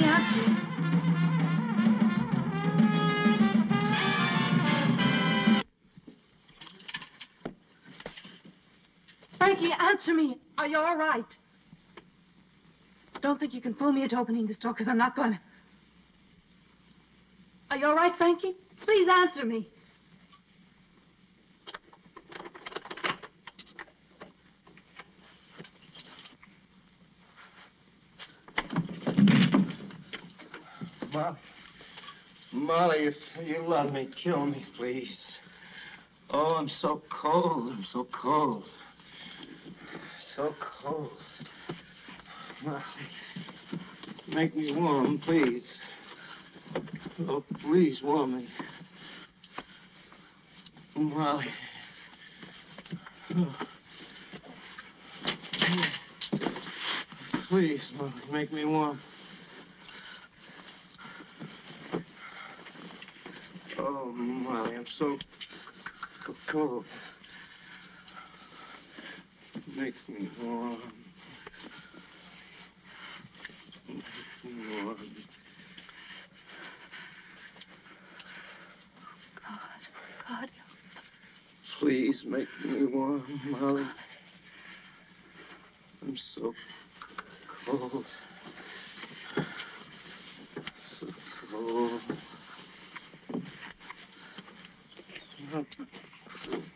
Frankie, answer me. Frankie, answer me. Are you all right? Don't think you can fool me into opening this door, because I'm not going to. Are you all right, Frankie? Please answer me. Molly, if you love me, kill me, please. Oh, I'm so cold. I'm so cold. So cold. Molly, make me warm, please. Oh, please warm me. Molly. Oh. Please, Molly, make me warm. Oh, Molly, I'm so cold. Make me warm. Make me warm. God. Please make me warm, Molly. I'm so cold. So cold.